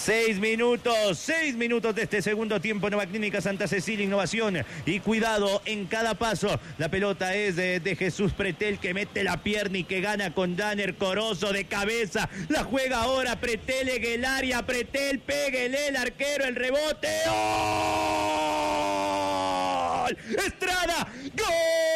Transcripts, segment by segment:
6 minutos de este segundo tiempo. Nueva Clínica Santa Cecilia, innovación y cuidado en cada paso. La pelota es de Jesús Pretel, que mete la pierna y que gana con Danner Corozo de cabeza. La juega ahora Pretel en el área. Pretel, péguele el arquero, el rebote. ¡Gol! Estrada, ¡gol!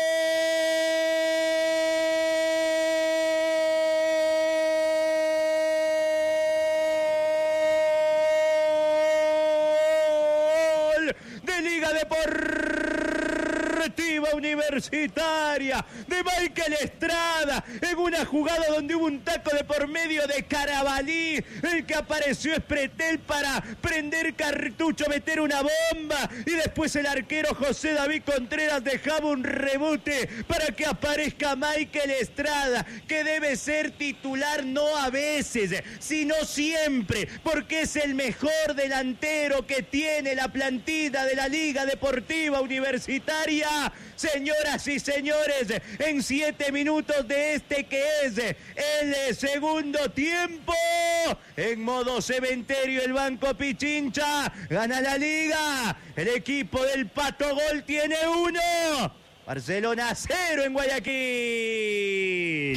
Liga Deportiva Universitaria de Michael Estrada, en una jugada donde hubo un taco de por medio de Carabalí. El que apareció es Pretel para prender cartucho, meter una bomba, y después el arquero José David Contreras dejaba un rebote para que aparezca Michael Estrada, que debe ser titular no a veces, sino siempre, porque es el mejor delantero que tiene la plantilla de la Liga Deportiva Universitaria. Señoras y señores, en 7 minutos de este que es el segundo tiempo, en modo cementerio el Banco Pichincha gana la Liga. El equipo del Pato Gol tiene 1, Barcelona 0 en Guayaquil.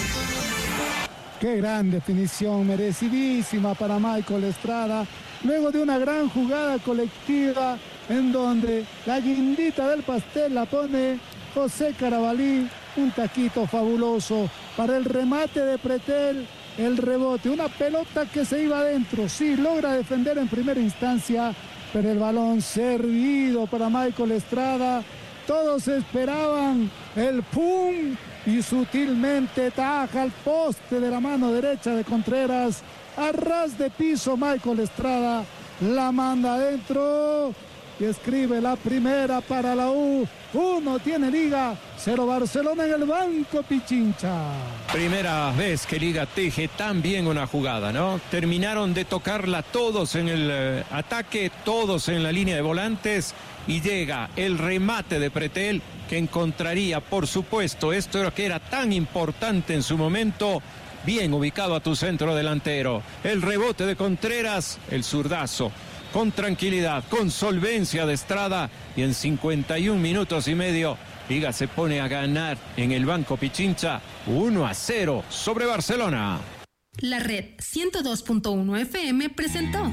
Qué gran definición, merecidísima para Michael Estrada, luego de una gran jugada colectiva en donde la guindita del pastel la pone José Carabalí. Un taquito fabuloso para el remate de Pretel, el rebote, una pelota que se iba adentro, sí, logra defender en primera instancia, pero el balón servido para Michael Estrada. Todos esperaban el pum y sutilmente taja al poste de la mano derecha de Contreras. A ras de piso Michael Estrada la manda adentro y escribe la primera para la U. 1 tiene Liga, 0 Barcelona en el Banco Pichincha. Primera vez que Liga teje tan bien una jugada, ¿no? Terminaron de tocarla todos en el ataque, todos en la línea de volantes, y llega el remate de Pretel, que encontraría, por supuesto, esto que era tan importante en su momento, bien ubicado a tu centro delantero. El rebote de Contreras, el zurdazo, con tranquilidad, con solvencia de Estrada, y en 51 minutos y medio, Liga se pone a ganar en el Banco Pichincha 1-0 sobre Barcelona. La red 102.1 FM presentó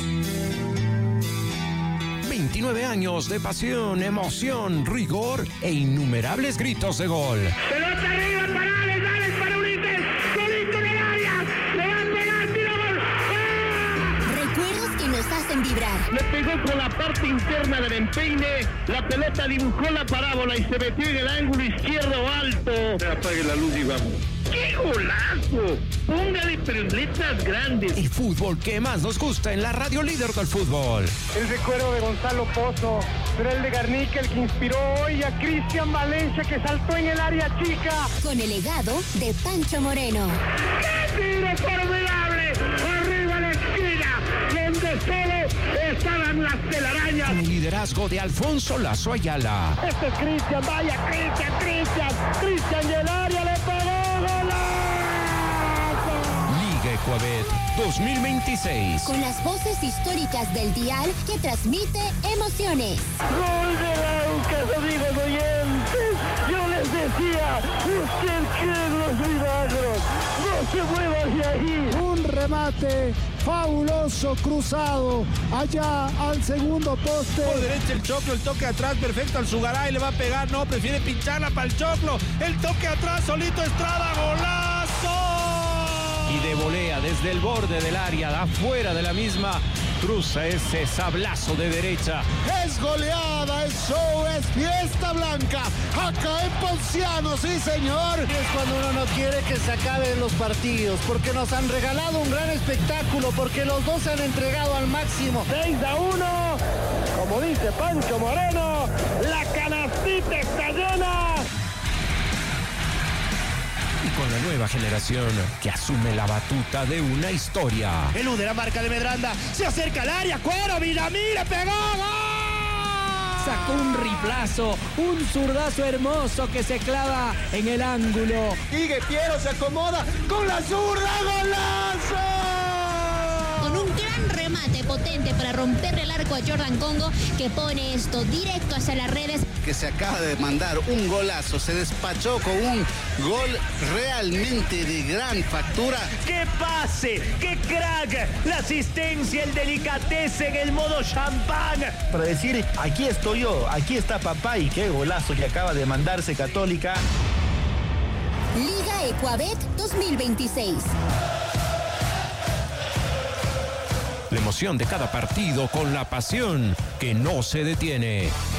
29 años de pasión, emoción, rigor e innumerables gritos de gol. ¡Pelota arriba, parales, dale para Ulises! ¡Solito en el área! ¡Le va a pegar, tiro gol! Recuerdos que nos hacen vibrar. Le pegó con la parte interna del empeine, la pelota dibujó la parábola y se metió en el ángulo izquierdo alto. Apague la luz y vamos. ¡Qué golazo! Póngale pero en letras grandes. El fútbol que más nos gusta en la radio líder del fútbol. El recuerdo de Gonzalo Pozo, pero el de Garnica, el que inspiró hoy a Cristian Valencia, que saltó en el área chica. Con el legado de Pancho Moreno. ¡Qué tiro formidable! ¡Arriba a la esquina! Donde solo estaban las telarañas. Con el liderazgo de Alfonso Lazo Ayala. Este es Cristian, vaya Cristian y el área le pegó. Liga Ecuabet 2026. Con las voces históricas del dial que transmite emociones. Gol de Laucas, amigos oyentes. Yo les decía, usted cree en los milagros. No se mueva de ahí. Un remate fabuloso, cruzado, allá al segundo poste. Por derecha el Choclo, el toque atrás, perfecto al Zugaray, le va a pegar, no, prefiere pincharla para el Choclo. El toque atrás, solito Estrada, golazo. Y de volea desde el borde del área, afuera de la misma, cruza ese sablazo de derecha. Es goleada, es show, es fiesta blanca. Acá en Ponciano, sí señor. Es cuando uno no quiere que se acaben los partidos, porque nos han regalado un gran espectáculo, porque los dos se han entregado al máximo. 6-1, como dice Pancho Moreno, la canastita está llena. Y con la nueva generación que asume la batuta de una historia. Elude la marca de Medranda, se acerca al área, Cuero, Villamil, pegó, ¡gol! Sacó un riplazo, un zurdazo hermoso que se clava en el ángulo. Sigue Piero, se acomoda con la zurda, golazo. Con un gran remate remate potente para romperle el arco a Jordan Congo, que pone esto directo hacia las redes. Que se acaba de mandar un golazo, se despachó con un gol realmente de gran factura. ¡Qué pase! ¡Qué crack! La asistencia, el delicatese en el modo champán. Para decir, aquí estoy yo, aquí está papá, y qué golazo que acaba de mandarse Católica. Liga Ecuabet 2026. La emoción de cada partido con la pasión que no se detiene.